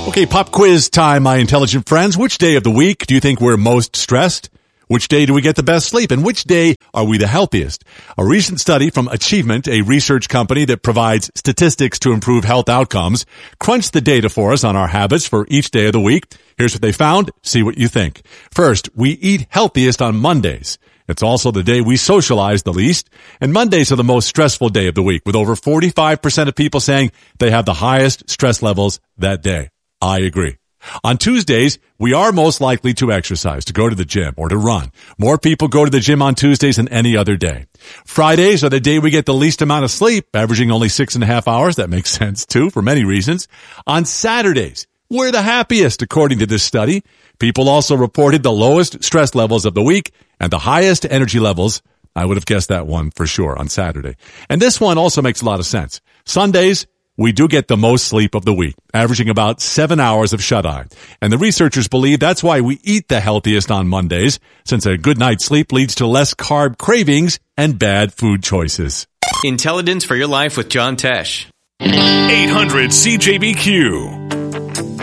Okay, pop quiz time, my intelligent friends. Which day of the week do you think we're most stressed? Which day do we get the best sleep? And which day are we the healthiest? A recent study from Achievement, a research company that provides statistics to improve health outcomes, crunched the data for us on our habits for each day of the week. Here's what they found. See what you think. First, we eat healthiest on Mondays. It's also the day we socialize the least. And Mondays are the most stressful day of the week, with over 45% of people saying they have the highest stress levels that day. I agree. On Tuesdays, we are most likely to exercise, to go to the gym, or to run. More people go to the gym on Tuesdays than any other day. Fridays are the day we get the least amount of sleep, averaging only 6.5 hours. That makes sense, too, for many reasons. On Saturdays, we're the happiest, according to this study. People also reported the lowest stress levels of the week and the highest energy levels. I would have guessed that one for sure on Saturday. And this one also makes a lot of sense. Sundays, we do get the most sleep of the week, averaging about 7 hours of shut-eye. And the researchers believe that's why we eat the healthiest on Mondays, since a good night's sleep leads to less carb cravings and bad food choices. Intelligence for your life with John Tesh. 800 CJBQ.